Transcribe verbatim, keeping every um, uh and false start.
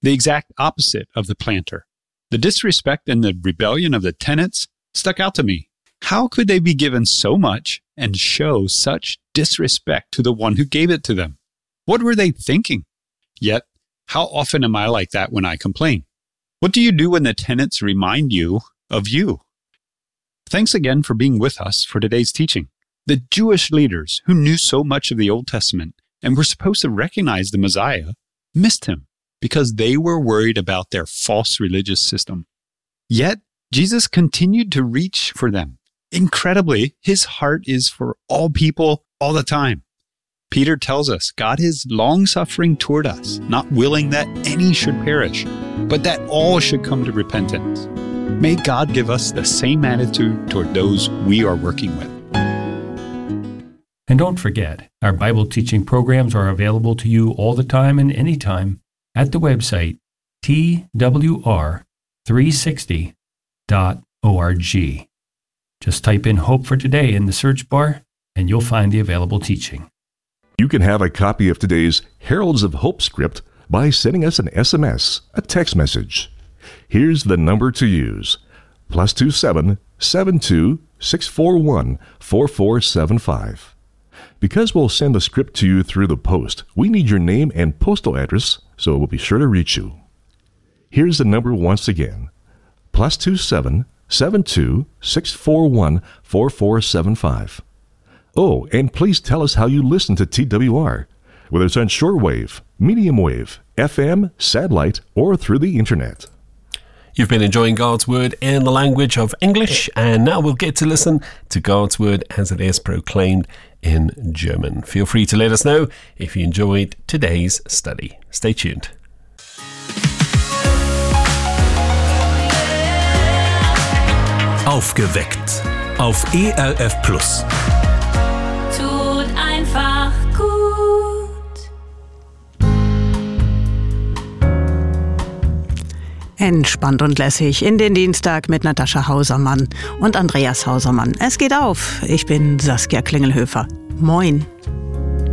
the exact opposite of the planter. The disrespect and the rebellion of the tenants stuck out to me. How could they be given so much and show such disrespect to the one who gave it to them? What were they thinking? Yet, how often am I like that when I complain? What do you do when the tenants remind you of you? Thanks again for being with us for today's teaching. The Jewish leaders who knew so much of the Old Testament and were supposed to recognize the Messiah missed him because they were worried about their false religious system. Yet, Jesus continued to reach for them. Incredibly, his heart is for all people all the time. Peter tells us God is long-suffering toward us, not willing that any should perish, but that all should come to repentance. May God give us the same attitude toward those we are working with. And don't forget, our Bible teaching programs are available to you all the time and anytime at the website T W R three sixty dot org. Just type in Hope for Today in the search bar, and you'll find the available teaching. You can have a copy of today's Heralds of Hope script by sending us an S M S, a text message. Here's the number to use, plus two seven seven two six four one four four seven five. Because we'll send the script to you through the post, we need your name and postal address, so we'll be sure to reach you. Here's the number once again, plus two seven seven two six four one four four seven five. Oh, and please tell us how you listen to T W R, whether it's on shortwave, medium wave, F M, satellite, or through the internet. You've been enjoying God's Word in the language of English, and now we'll get to listen to God's Word as it is proclaimed in German. Feel free to let us know if you enjoyed today's study. Stay tuned. Aufgeweckt auf E R F Plus. Tut einfach gut. Entspannt und lässig in den Dienstag mit Natascha Hausermann und Andreas Hausermann. Es geht auf. Ich bin Saskia Klingelhöfer. Moin.